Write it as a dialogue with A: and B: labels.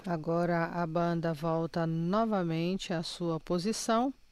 A: Agora a banda volta novamente à sua posição